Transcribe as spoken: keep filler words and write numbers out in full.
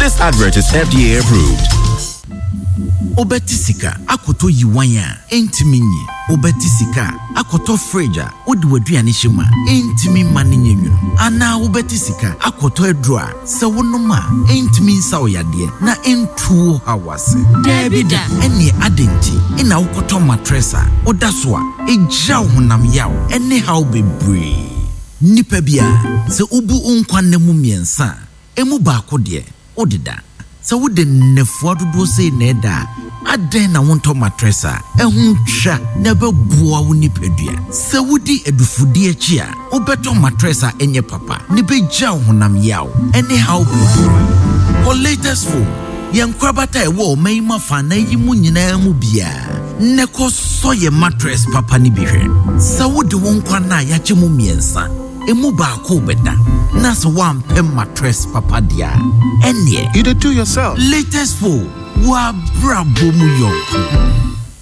This advert is F D A approved. Obetisika akoto yiwanya entiminyi obetisika akoto freja odiwaduane shima entimi maninye nwunu ana obetisika akoto edroa se wonoma entimi nsawo yade na entuo hawase Debida ene adenti ina ukoto matressa odasoa egira honam yawo ene hawo bebre nipa bia se ubu unkwanne mu miensa emu baako de odida se wode nefo dodo sei na eda aden na wonto matressa ehun twa na bebua wo nipadua se wodi edufudi achi a obeto matressa enye papa ni begya honam yawo anyhow for latest phone yankwabata ewo meima fa na yimu nyina mu bia ne ko so ye mattress papa ni bihwe se wodi wonkwa na yache mu miensa emu baako beda na so one pem mattress papa dia enye You do yourself. latest phone wa brabo mu yonko